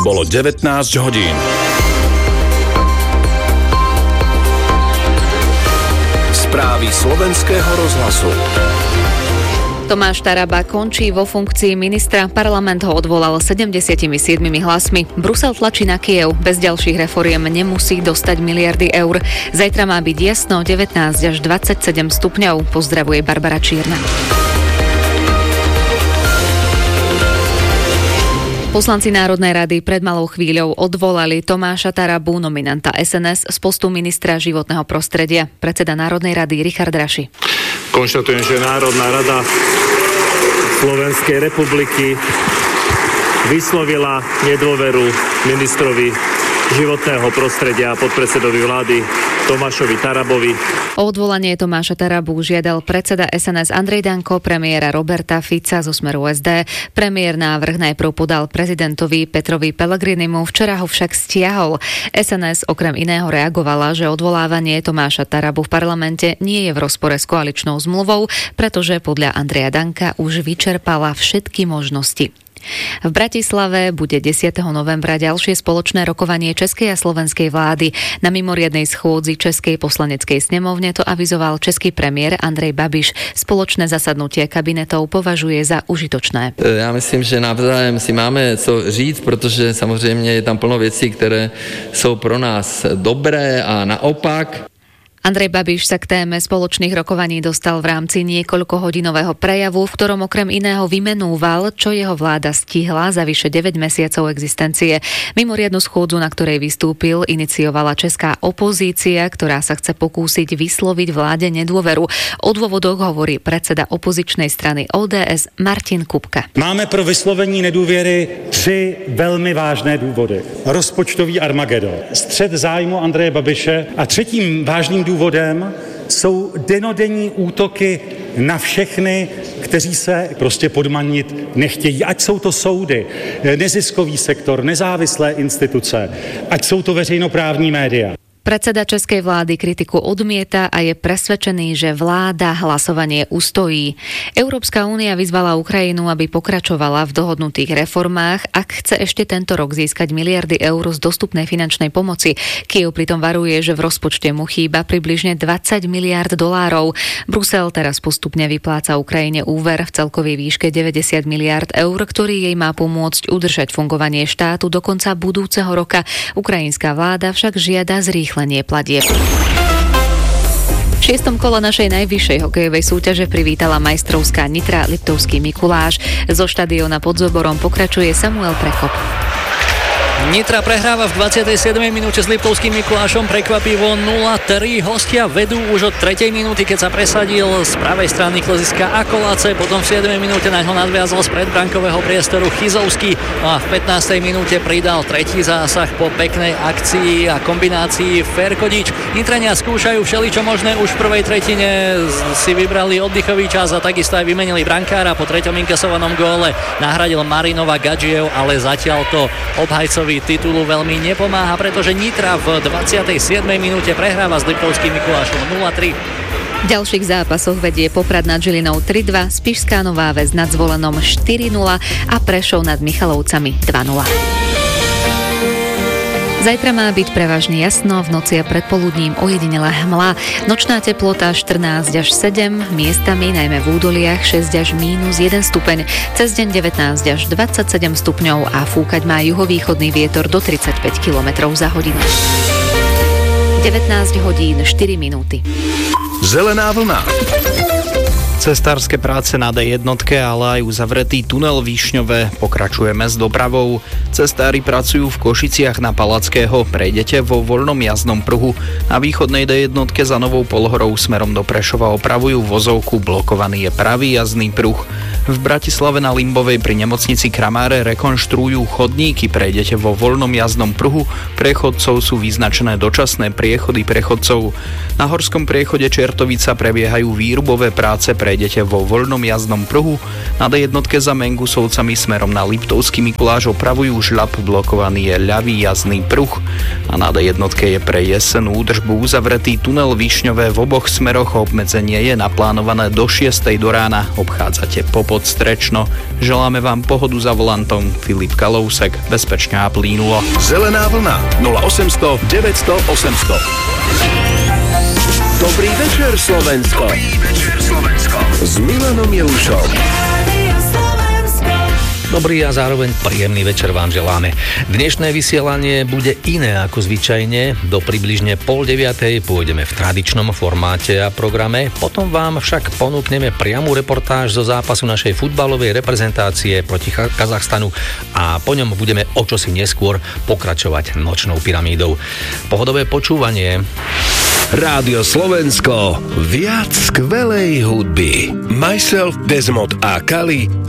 Bolo 19 hodín. Správy slovenského rozhlasu. Tomáš Taraba končí vo funkcii ministra. Parlament ho odvolal 77 hlasmi. Brusel tlačí na Kyjev. Bez ďalších reforiem nemusí dostať miliardy eur. Zajtra má byť jasno 19 až 27 stupňov. Pozdravuje Barbara Čierna. Poslanci Národnej rady pred malou chvíľou odvolali Tomáša Tarabu, nominanta SNS, z postu ministra životného prostredia. Predseda Národnej rady Richard Raši. Konštatujem, že Národná rada Slovenskej republiky vyslovila nedôveru ministrovi životného prostredia a podpredsedovi vlády Tomášovi Tarabovi. O odvolanie Tomáša Tarabu žiadal predseda SNS Andrej Danko, premiéra Roberta Fica zo Smeru SD. Premiér návrh najprv podal prezidentovi Petrovi Pellegrinimu, včera ho však stiahol. SNS okrem iného reagovala, že odvolávanie Tomáša Tarabu v parlamente nie je v rozpore s koaličnou zmluvou, pretože podľa Andreja Danka už vyčerpala všetky možnosti. V Bratislave bude 10. novembra ďalšie spoločné rokovanie českej a slovenskej vlády. Na mimoriadnej schôdzi Českej poslaneckej snemovne to avizoval český premiér Andrej Babiš. Spoločné zasadnutie kabinetov považuje za užitočné. Já myslím, že navzájem si máme co říct, protože samozřejmě je tam plno věcí, které jsou pro nás dobré a naopak. Andrej Babiš sa k téme spoločných rokovaní dostal v rámci niekoľkohodinového prejavu, v ktorom okrem iného vymenúval, čo jeho vláda stihla za vyše 9 mesiacov existencie. Mimoriadnu schôdzu, na ktorej vystúpil, iniciovala česká opozícia, ktorá sa chce pokúsiť vysloviť vláde nedôveru. O dôvodoch hovorí predseda opozičnej strany ODS Martin Kupka. Máme pro vyslovení nedůvěry 3 velmi vážné důvody. Rozpočtový armagedon, střet zájmu Andreje Babiše a třetím vážným důvodem jsou denodenní útoky na všechny, kteří se prostě podmanit nechtějí. Ať jsou to soudy, neziskový sektor, nezávislé instituce, ať jsou to veřejnoprávní média. Predseda českej vlády kritiku odmieta a je presvedčený, že vláda hlasovanie ustojí. Európska únia vyzvala Ukrajinu, aby pokračovala v dohodnutých reformách, ak chce ešte tento rok získať miliardy eur z dostupnej finančnej pomoci. Kyjev pritom varuje, že v rozpočte mu chýba približne 20 miliárd dolárov. Brusel teraz postupne vypláca Ukrajine úver v celkovej výške 90 miliárd eur, ktorý jej má pomôcť udržať fungovanie štátu do konca budúceho roka. Ukrajinská vláda však žiada zrýchlenie platieb. V 6. kole našej najvyššej hokejovej súťaže privítala majstrovská Nitra Liptovský Mikuláš. Zo štadióna pod Zoborom pokračuje Samuel Prekop. Nitra prehráva v 27. minúte s Liptovským Mikulášom prekvapivo 0-3. Hostia vedú už od 3. minúty, keď sa presadil z pravej strany kleziska Akolace. Potom v 7. minúte naňho nadviazal z predbrankového priestoru Chyzovský. No a v 15. minúte pridal tretí zásah po peknej akcii a kombinácii Ferkodič. Nitrania skúšajú všeličo možné. Už v prvej tretine si vybrali oddychový čas a takisto aj vymenili brankára. Po 3. inkasovanom góle nahradil Marinova Gadžiev, ale zatiaľ to obhajcovi titulu veľmi nepomáha, pretože Nitra v 27. minúte prehráva s Liptovským Mikulášom 0-3. V ďalších zápasoch vedie Poprad nad Žilinou 3-2, Spišská Nová Ves nad Zvolenom 4-0 a Prešov nad Michalovcami 2-0. Zajtra má byť prevažne jasno, v noci a predpoludním ojedinelá hmla. Nočná teplota 14 až 7, miestami najmä v údoliach 6 až -1 stupeň. Cez deň 19 až 27 stupňov a fúkať má juhovýchodný vietor do 35 km za hodinu. 19 hodín 4 minúty. Zelená vlna. Cestárske práce na D1, ale aj uzavretý tunel Výšňové. Pokračujeme s dopravou. Cestári pracujú v Košiciach na Palackého. Prejdete vo voľnom jazdnom pruhu. Na východnej D1 za Novou Polhorou smerom do Prešova opravujú vozovku. Blokovaný je pravý jazdný pruh. V Bratislave na Limbovej pri nemocnici Kramáre rekonštruujú chodníky. Prejdete vo voľnom jazdnom pruhu. Pre chodcov sú vyznačené dočasné priechody pre chodcov. Na horskom priechode Čertovica prebiehajú výrubové práce. Prejdete vo voľnom jazdnom pruhu. Na D1 za Mengusovcami smerom na Liptovský Mikuláš opravujú žľab. Blokovaný je ľavý jazdný pruh. A na D1 je pre jesennú údržbu uzavretý tunel Výšňové v oboch smeroch. Obmedzenie je naplánované do 6 do rána. Obchádzate po Podstrečno. Želáme vám pohodu za volantom. Filip Kalousek, bezpečne a plynulo. Zelená vlna 0800 900 800. Dobrý večer, Slovensko. S Milanom Jelušom. Dobrý a zároveň príjemný večer vám želáme. Dnešné vysielanie bude iné ako zvyčajne. Do približne 8:30 pôjdeme v tradičnom formáte a programe. Potom vám však ponúkneme priamu reportáž zo zápasu našej futbalovej reprezentácie proti Kazachstanu a po ňom budeme o čosi neskôr pokračovať nočnou pyramídou. Pohodové počúvanie. Rádio Slovensko. Viac skvelej hudby. Myself, Desmond a Kali